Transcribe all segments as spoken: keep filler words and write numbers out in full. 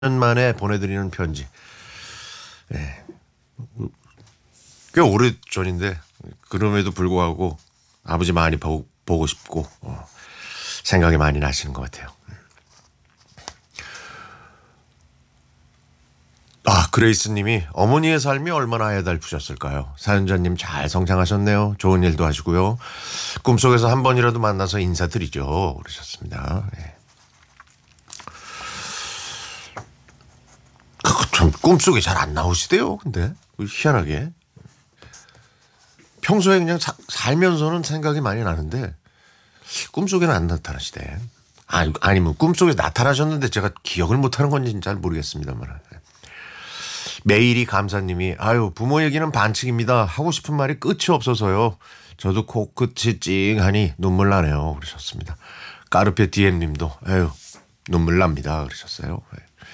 년 만에 보내드리는 편지. 네. 꽤 오래 전인데 그럼에도 불구하고 아버지 많이 보, 보고 싶고 어, 생각이 많이 나시는 것 같아요. 아, 그레이스님이 어머니의 삶이 얼마나 애달프셨을까요? 사연자님 잘 성장하셨네요. 좋은 일도 하시고요. 꿈속에서 한 번이라도 만나서 인사드리죠. 그러셨습니다. 네. 참 꿈속에 잘 안 나오시대요. 근데 희한하게 평소에 그냥 사, 살면서는 생각이 많이 나는데 꿈속에는 안 나타나시대. 아, 아니면 꿈속에 나타나셨는데 제가 기억을 못하는 건지는 잘 모르겠습니다만. 매일이 감사님이 아유 부모 얘기는 반칙입니다. 하고 싶은 말이 끝이 없어서요. 저도 코끝이 찡하니 눈물 나네요. 그러셨습니다. 까르페 디엠님도 아유 눈물 납니다. 그러셨어요.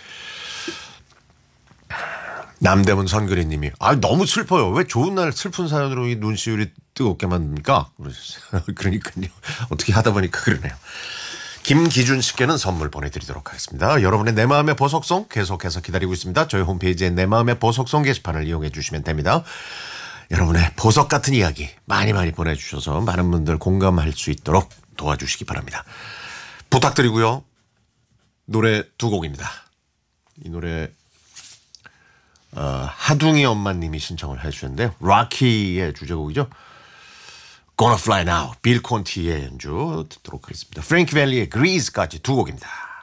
남대문 선그리님이 아 너무 슬퍼요. 왜 좋은 날 슬픈 사연으로 이 눈시울이 뜨겁게 만듭니까? 그러셨어요. 그러니까요. 어떻게 하다 보니까 그러네요. 김기준 씨께는 선물 보내드리도록 하겠습니다. 여러분의 내 마음의 보석송 계속해서 기다리고 있습니다. 저희 홈페이지에 내 마음의 보석송 게시판을 이용해 주시면 됩니다. 여러분의 보석 같은 이야기 많이 많이 보내주셔서 많은 분들 공감할 수 있도록 도와주시기 바랍니다. 부탁드리고요. 노래 두 곡입니다. 이 노래 어, 하둥이 엄마님이 신청을 해주셨는데요. 락키의 주제곡이죠. Gonna Fly Now, 빌 콘티의 연주 듣도록 하겠습니다. 프랭키 밸리의 Grease까지 두 곡입니다.